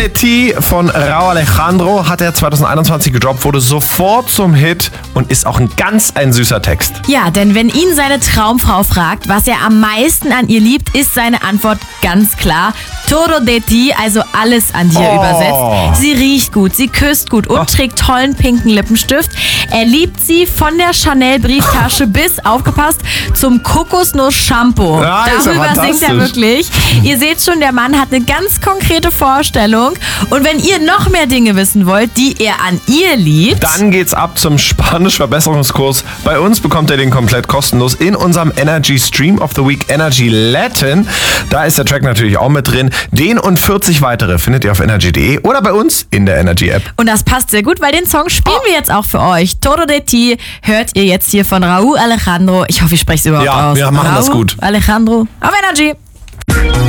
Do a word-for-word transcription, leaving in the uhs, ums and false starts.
de Ti von Rauw Alejandro hat er zwanzig einundzwanzig gedroppt, wurde sofort zum Hit und ist auch ein ganz ein süßer Text. Ja, denn wenn ihn seine Traumfrau fragt, was er am meisten an ihr liebt, ist seine Antwort ganz klar: Todo de Ti, also alles an dir Oh. übersetzt. Sie riecht gut, sie küsst gut und Oh. trägt tollen pinken Lippenstift. Er liebt sie von der Chanel-Brieftasche bis, aufgepasst, zum Kokosnuss-Shampoo. Ja, ist ja Darüber singt er fantastisch. wirklich. Ihr seht schon, der Mann hat eine ganz konkrete Vorstellung. Und wenn ihr noch mehr Dinge wissen wollt, die er an ihr liebt, Dann geht's ab zum Spanisch-Verbesserungskurs. Bei uns bekommt ihr den komplett kostenlos in unserem Energy Stream of the Week Energy Latin. Da ist der Track natürlich auch mit drin. Den und vierzig weitere findet ihr auf energy punkt de oder bei uns in der Energy App. und das passt sehr gut, weil den Song spielen wir jetzt auch für euch. Todo de Ti hört ihr jetzt hier von Rauw Alejandro. Ich hoffe, ich spreche es überhaupt Ja, aus. wir machen das Rauw gut. Alejandro auf Energy.